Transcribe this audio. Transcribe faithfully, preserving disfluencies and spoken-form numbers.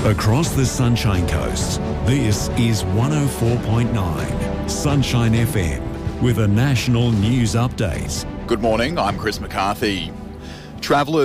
Across the Sunshine Coast, this is one oh four point nine Sunshine F M with a national news update. Good morning, I'm Chris McCarthy. Travellers